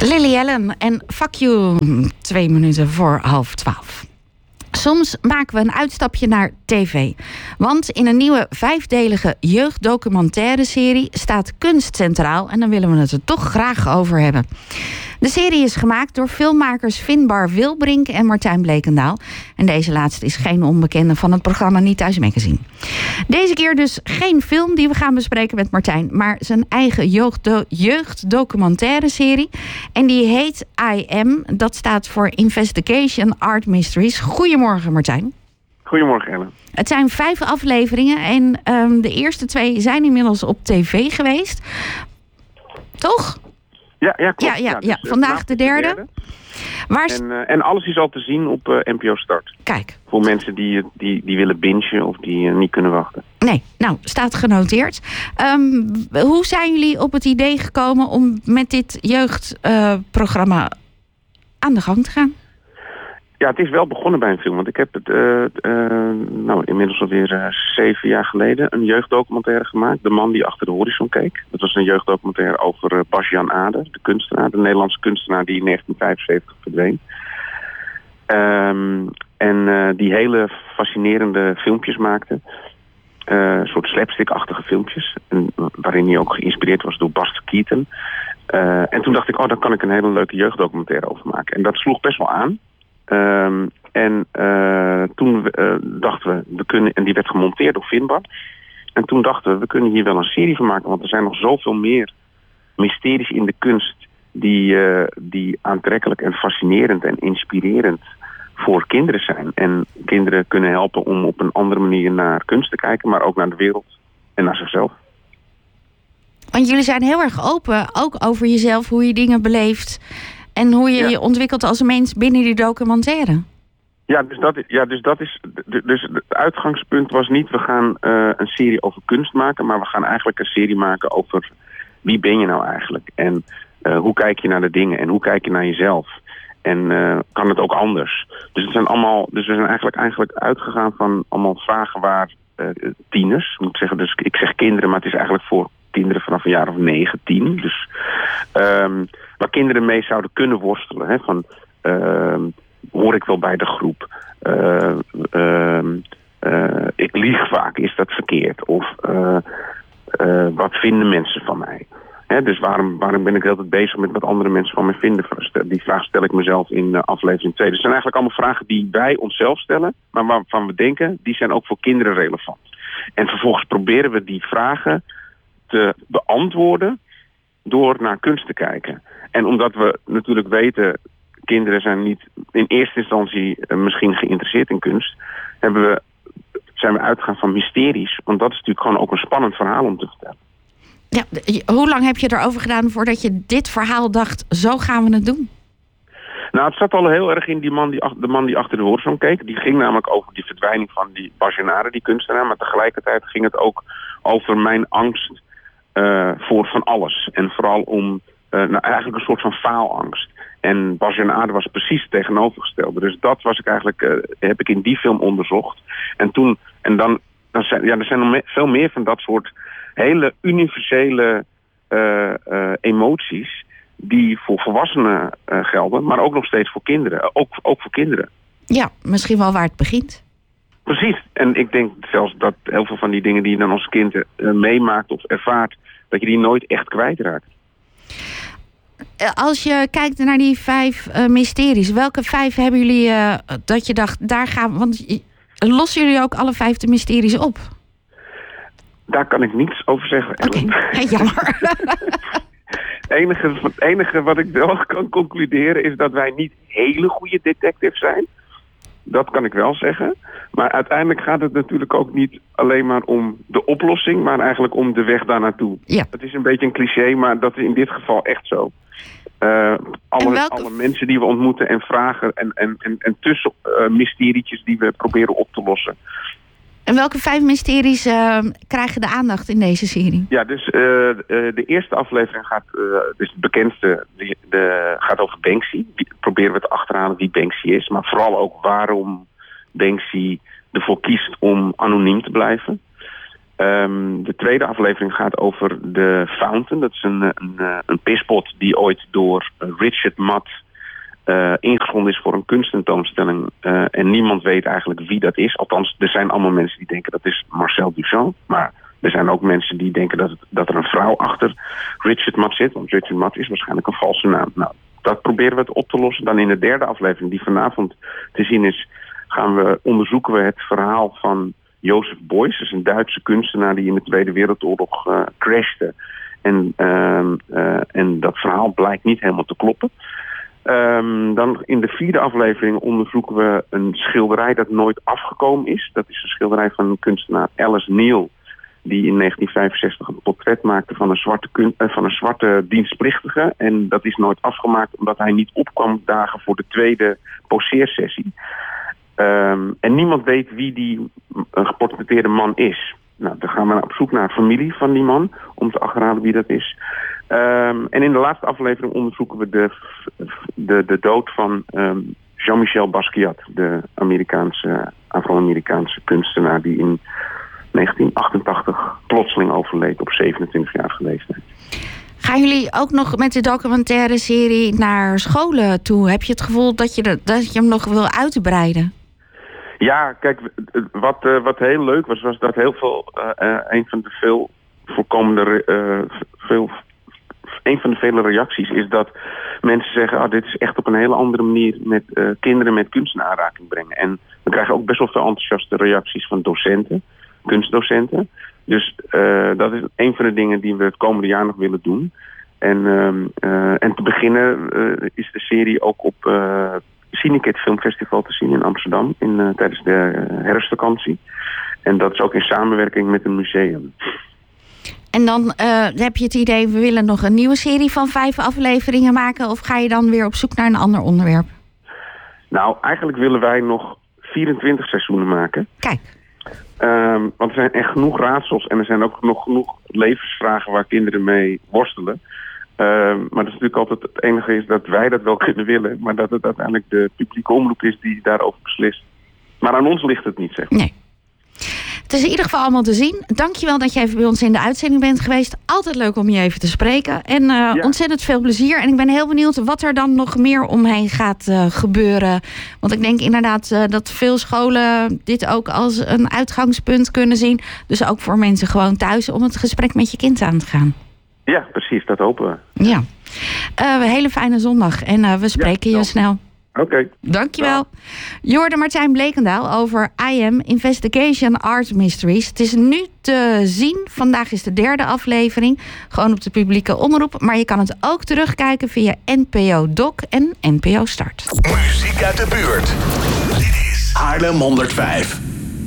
Lily Allen en Fuck You, 2 minuten voor 11:30. Soms maken we een uitstapje naar tv. Want in een nieuwe 5-delige jeugddocumentaire serie staat kunst centraal. En dan willen we het er toch graag over hebben. De serie is gemaakt door filmmakers Finbar Wilbrink en Martijn Bleekendaal. En deze laatste is geen onbekende van het programma Niet Thuis Magazine. Deze keer dus geen film die we gaan bespreken met Martijn, maar zijn eigen jeugddocumentaire serie. En die heet I Am. Dat staat voor Investigation Art Mysteries. Goedemorgen, Martijn. Goedemorgen, Ellen. Het zijn 5 afleveringen en de eerste 2 zijn inmiddels op tv geweest. Toch? Ja, klopt. Ja. Dus, vandaag de derde. En alles is al te zien op NPO Start. Kijk. Voor mensen die willen bingen of die niet kunnen wachten. Nee, nou, staat genoteerd. Hoe zijn jullie op het idee gekomen om met dit jeugdprogramma aan de gang te gaan? Ja, het is wel begonnen bij een film. Want ik heb het inmiddels alweer 7 jaar geleden een jeugddocumentaire gemaakt. De man die achter de horizon keek. Dat was een jeugddocumentaire over Bas-Jan Ader, de kunstenaar. De Nederlandse kunstenaar die in 1975 verdween. Die hele fascinerende filmpjes maakte. Een soort slapstick-achtige filmpjes. Waarin hij ook geïnspireerd was door Buster Keaton. En toen dacht ik, daar kan ik een hele leuke jeugddocumentaire over maken. En dat sloeg best wel aan. Toen dachten we kunnen, en die werd gemonteerd door Finbar. En toen dachten we kunnen hier wel een serie van maken. Want er zijn nog zoveel meer mysteries in de kunst die aantrekkelijk en fascinerend en inspirerend voor kinderen zijn. En kinderen kunnen helpen om op een andere manier naar kunst te kijken, maar ook naar de wereld en naar zichzelf. Want jullie zijn heel erg open, ook over jezelf, hoe je dingen beleeft en hoe je je ontwikkelt als een mens binnen die documentaire. Dus het uitgangspunt was niet, we gaan een serie over kunst maken, maar we gaan eigenlijk een serie maken over wie ben je nou eigenlijk? En hoe kijk je naar de dingen en hoe kijk je naar jezelf? En kan het ook anders? Dus we zijn eigenlijk uitgegaan van allemaal vragen waar tieners, moet ik zeggen, dus ik zeg kinderen, maar het is eigenlijk voor kinderen vanaf een jaar of 9, 10. Dus waar kinderen mee zouden kunnen worstelen. Hè, van hoor ik wel bij de groep? Ik lieg vaak, is dat verkeerd? Of wat vinden mensen van mij? Hè, dus waarom ben ik altijd bezig met wat andere mensen van mij vinden? Die vraag stel ik mezelf in aflevering 2. Dus het zijn eigenlijk allemaal vragen die wij onszelf stellen, maar waarvan we denken, die zijn ook voor kinderen relevant. En vervolgens proberen we die vragen te beantwoorden door naar kunst te kijken. En omdat we natuurlijk weten, kinderen zijn niet in eerste instantie misschien geïnteresseerd in kunst, zijn we uitgegaan van mysteries. Want dat is natuurlijk gewoon ook een spannend verhaal om te vertellen. Ja, hoe lang heb je erover gedaan voordat je dit verhaal dacht, zo gaan we het doen? Nou, het zat al heel erg in de man die achter de horizon keek. Die ging namelijk over die verdwijning van die Bas-Jan Ader, die kunstenaar. Maar tegelijkertijd ging het ook over mijn angst voor van alles. En vooral om eigenlijk een soort van faalangst. En Bas-Jan Ader was precies het tegenovergestelde. Dus dat was ik eigenlijk, heb ik in die film onderzocht. Er zijn nog veel meer van dat soort hele universele emoties die voor volwassenen gelden, maar ook nog steeds voor kinderen. Ook voor kinderen. Ja, misschien wel waar het begint. Precies. En ik denk zelfs dat heel veel van die dingen die je dan als kind meemaakt of ervaart, dat je die nooit echt kwijtraakt. Als je kijkt naar die 5 mysteries, welke 5 hebben jullie dat je dacht, daar gaan we, want lossen jullie ook alle 5 de mysteries op? Daar kan ik niets over zeggen. Oké, jammer. Het enige wat ik wel kan concluderen is dat wij niet hele goede detectives zijn. Dat kan ik wel zeggen. Maar uiteindelijk gaat het natuurlijk ook niet alleen maar om de oplossing, maar eigenlijk om de weg daar naartoe. Ja. Het is een beetje een cliché, maar dat is in dit geval echt zo. Alle mensen die we ontmoeten en vragen en tussen mysterietjes die we proberen op te lossen. En welke 5 mysteries krijgen de aandacht in deze serie? Ja, dus de eerste aflevering gaat, dus het bekendste, gaat over Banksy. Proberen we te achterhalen wie Banksy is, maar vooral ook waarom Banksy ervoor kiest om anoniem te blijven. De tweede aflevering gaat over de Fountain. Dat is een pispot die ooit door Richard Matt ingevonden is voor een kunsttentoonstelling. En niemand weet eigenlijk wie dat is. Althans, er zijn allemaal mensen die denken dat is Marcel Duchamp. Maar er zijn ook mensen die denken dat er een vrouw achter Richard Matt zit. Want Richard Matt is waarschijnlijk een valse naam. Nou, dat proberen we op te lossen. Dan in de derde aflevering, die vanavond te zien is, onderzoeken we het verhaal van Joseph Beuys. Dat is een Duitse kunstenaar die in de Tweede Wereldoorlog crashte. En dat verhaal blijkt niet helemaal te kloppen. Dan in de vierde aflevering onderzoeken we een schilderij dat nooit afgekomen is. Dat is een schilderij van een kunstenaar Alice Neel, die in 1965 een portret maakte van een zwarte dienstplichtige. En dat is nooit afgemaakt omdat hij niet opkwam dagen voor de tweede poseersessie. En niemand weet wie die geportretteerde man is. Nou, dan gaan we op zoek naar de familie van die man om te achterhalen wie dat is. En in de laatste aflevering onderzoeken we de dood van Jean-Michel Basquiat, de Afro-Amerikaanse kunstenaar die in 1988 plotseling overleed op 27-jarige leeftijd. Gaan jullie ook nog met de documentaire serie naar scholen toe? Heb je het gevoel dat je hem nog wil uitbreiden? Ja, kijk, wat heel leuk was dat heel veel een van de veel voorkomende een van de vele reacties is dat mensen zeggen, dit is echt op een hele andere manier met kinderen met kunst in aanraking brengen. En we krijgen ook best wel veel enthousiaste reacties van docenten, kunstdocenten. Dus dat is een van de dingen die we het komende jaar nog willen doen. En te beginnen is de serie ook op Cinecit Filmfestival te zien in Amsterdam tijdens de herfstvakantie. En dat is ook in samenwerking met een museum. En dan heb je het idee, we willen nog een nieuwe serie van 5 afleveringen maken, of ga je dan weer op zoek naar een ander onderwerp? Nou, eigenlijk willen wij nog 24 seizoenen maken. Kijk. Want er zijn echt genoeg raadsels en er zijn ook nog genoeg levensvragen waar kinderen mee worstelen. Maar dat is natuurlijk altijd het enige is dat wij dat wel kunnen willen, maar dat het uiteindelijk de publieke omroep is die daarover beslist. Maar aan ons ligt het niet, zeg maar. Nee. Het is in ieder geval allemaal te zien. Dankjewel dat je even bij ons in de uitzending bent geweest. Altijd leuk om je even te spreken. En ontzettend veel plezier. En ik ben heel benieuwd wat er dan nog meer omheen gaat gebeuren. Want ik denk inderdaad dat veel scholen dit ook als een uitgangspunt kunnen zien. Dus ook voor mensen gewoon thuis om het gesprek met je kind aan te gaan. Ja, precies. Dat hopen we. Ja. Een hele fijne zondag. En we spreken je snel. Oké. Dankjewel. Je hoorde Martijn Bleekendaal over I Am Investigation Art Mysteries. Het is nu te zien. Vandaag is de 3e aflevering. Gewoon op de publieke omroep. Maar je kan het ook terugkijken via NPO Doc en NPO Start. Muziek uit de buurt. Dit is Haarlem 105.